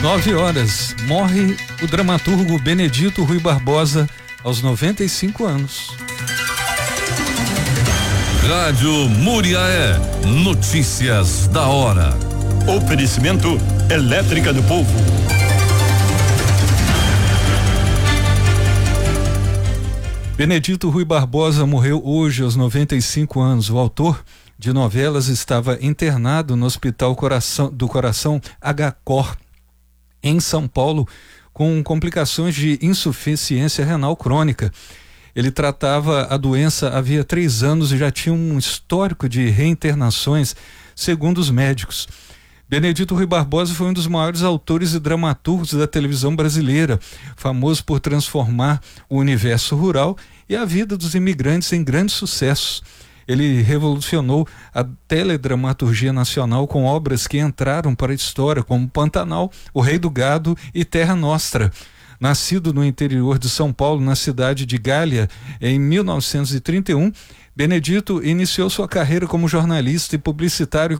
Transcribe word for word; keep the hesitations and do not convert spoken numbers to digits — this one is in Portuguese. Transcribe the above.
nove horas, morre o dramaturgo Benedito Rui Barbosa aos noventa e cinco anos. Rádio Muriaé, notícias da hora. Oferecimento Elétrica do Povo. Benedito Rui Barbosa morreu hoje aos noventa e cinco anos. O autor de novelas estava internado no Hospital Coração, do Coração H C O R, em São Paulo, com complicações de insuficiência renal crônica. Ele tratava a doença havia três anos e já tinha um histórico de reinternações, segundo os médicos. Benedito Rui Barbosa foi um dos maiores autores e dramaturgos da televisão brasileira, famoso por transformar o universo rural e a vida dos imigrantes em grandes sucessos. Ele revolucionou a teledramaturgia nacional com obras que entraram para a história, como Pantanal, O Rei do Gado e Terra Nostra. Nascido no interior de São Paulo, na cidade de Gália, em mil novecentos e trinta e um, Benedito iniciou sua carreira como jornalista e publicitário